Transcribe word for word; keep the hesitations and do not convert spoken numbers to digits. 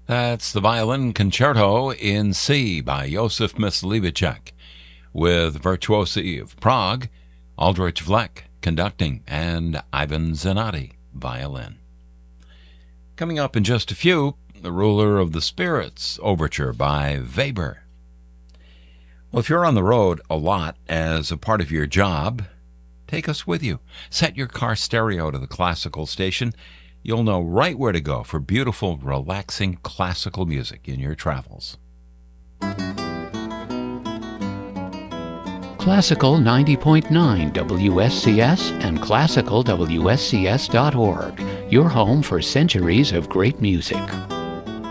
That's the Violin Concerto in C by Josef Myslivicek, with Virtuosi of Prague, Aldrich Vlek conducting, and Ivan Zanotti violin. Coming up in just a few, The Ruler of the Spirits Overture by Weber. Well, if you're on the road a lot as a part of your job, take us with you. Set your car stereo to the classical station. You'll know right where to go for beautiful, relaxing classical music in your travels. Classical ninety point nine W S C S and classical W S C S dot org, your home for centuries of great music.